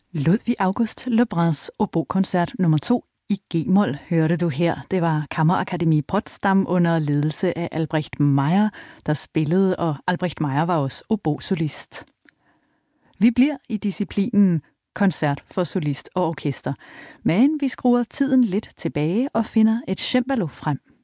Ludwig August Lebruns obokoncert nummer 2 i G-mol hørte du her. Det var Kammerakademi Potsdam under ledelse af Albrecht Meyer, der spillede, og Albrecht Meyer var også obosolist. Vi bliver i disciplinen koncert for solist og orkester, men vi skruer tiden lidt tilbage og finder et cembalo frem.